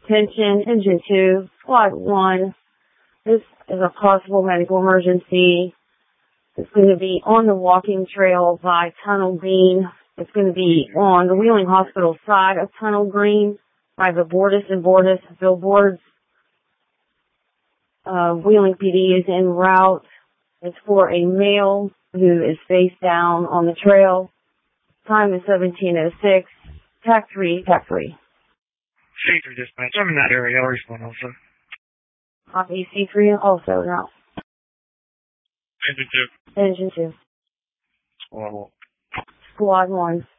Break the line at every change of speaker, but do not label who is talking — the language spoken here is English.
Attention, Engine 2, Squad 1. This is a possible medical emergency. It's going to be on the walking trail by Tunnel Green. It's going to be on the Wheeling Hospital side of Tunnel Green by the Bordas and Bordas billboards. Wheeling PD is en route. It's for a male who is face down on the trail. Time is 17:06. TAC 3, TAC 3.
C3 dispatch. I'm in that area. I'll respond also.
Copy C3 also now.
Engine 2.
Engine 2.
Squad 1.
Squad 1.